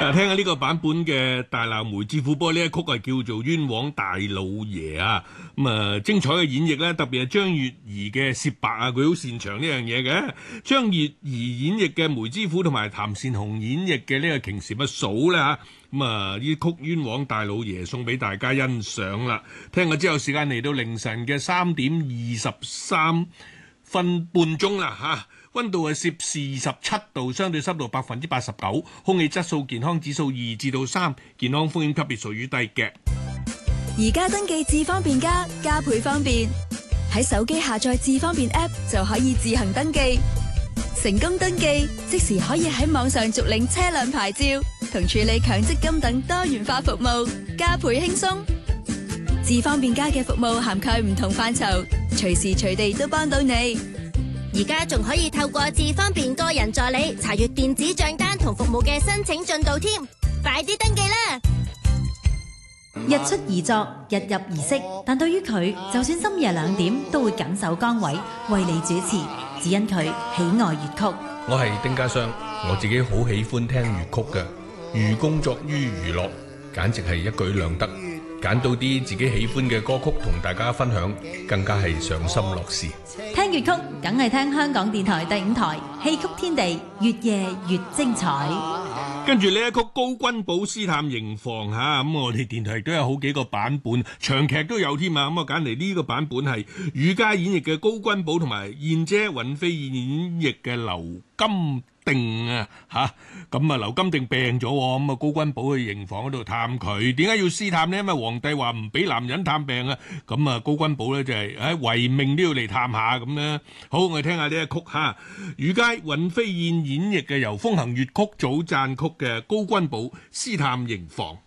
聽下呢個版本嘅大鬧梅知府，不過呢一曲係叫做冤枉大老爺啊。精彩嘅演繹咧，特別係張月兒嘅薛白啊，佢好擅長呢樣嘢嘅。張月兒演繹嘅梅知府同埋譚善紅演繹嘅呢個瓊氏乜嫂咧嚇。呢曲冤枉大老爺送俾大家欣賞啦。聽咗之後，時間嚟到凌晨嘅3:23半鐘啦嚇。溫度係攝氏27度，相對濕度89%，空氣質素健康指數2至3，健康風險級別屬於低嘅。 而家登記智方便加倍方便，喺手機下載智方便 App 就可以自行登記，成功登記即時可以喺網上續領車輛牌照同處理強積金等多元化服務，加倍輕鬆。智方便加嘅服務涵蓋唔同範疇，隨時隨地都幫到你。 而家仲可以透過智方便個人助理查閱電子賬單同服務嘅申請進度添，快啲登記啦！ 日出而作，日入而息，但對於佢，就算深夜2點都會緊守崗位為你主持，只因佢喜愛粵曲。 我係丁家雙，我自己好喜歡聽粵曲嘅，寓工作於娛樂，簡直係一舉兩得。揀到啲自己喜歡嘅歌曲同大家分享，更加係賞心樂事。 聽粵曲，梗係聽香港電台第5台戲曲天地，越夜越精彩。 跟住呢一曲高君寶詩探營房嚇，我哋電台都有好幾個版本，長劇都有添啊。我揀嚟呢個版本係羽佳演繹嘅高君寶同埋燕姐尹飛燕演繹嘅劉金定啊嚇。劉金定病咗，高君寶去營房嗰度探佢。點解要私探呢？因為皇帝話唔俾男人探病啊。高君寶咧就係為命都要嚟探下咁咧。好，我哋聽下呢一曲嚇，羽佳尹飛燕演繹嘅由風行粵曲組撰曲嘅高君寶詩探營房。